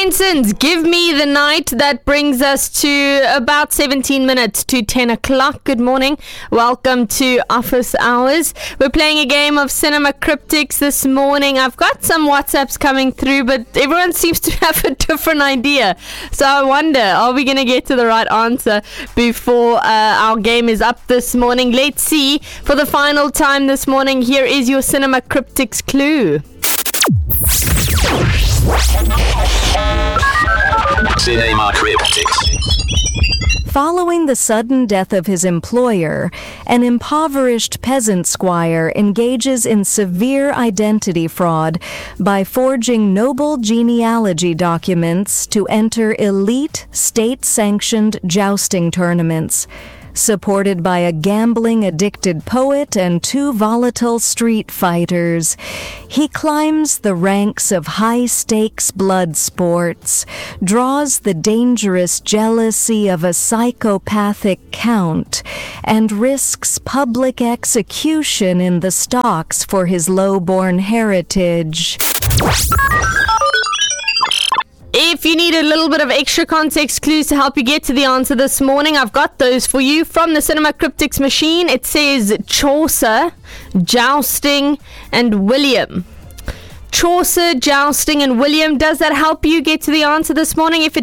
Swenson's Give Me the Night. That brings us to about 17 minutes to 10 o'clock. Good morning. Welcome to Office Hours. We're playing a game of Cinema Cryptics this morning. I've got some WhatsApps coming through, but everyone seems to have a different idea. So I wonder, are we going to get to the right answer before our game is up this morning? Let's see. For the final time this morning, here is your Cinema Cryptics clue. Cinema Cryptics. Following the sudden death of his employer, an impoverished peasant squire engages in severe identity fraud by forging noble genealogy documents to enter elite, state-sanctioned jousting tournaments. Supported by a gambling-addicted poet and two volatile street fighters, he climbs the ranks of high-stakes blood sports, draws the dangerous jealousy of a psychopathic count, and risks public execution in the stocks for his low-born heritage. If you need a little bit of extra context clues to help you get to the answer this morning, I've got those for you from the Cinema Cryptics machine. It says Chaucer, Jousting, and William. Chaucer, Jousting, and William. Does that help you get to the answer this morning? If it